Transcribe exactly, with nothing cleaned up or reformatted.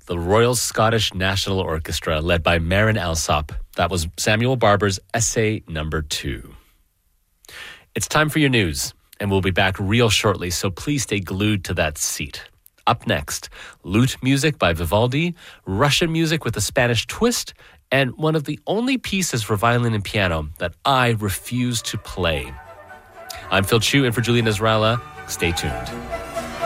the Royal Scottish National Orchestra, led by Marin Alsop. That was Samuel Barber's essay number two. It's time for your news, and we'll be back real shortly, so please stay glued to that seat. Up next, lute music by Vivaldi, Russian music with a Spanish twist, and one of the only pieces for violin and piano that I refuse to play. I'm Phil Chu, and for Julian Nasrallah, stay tuned.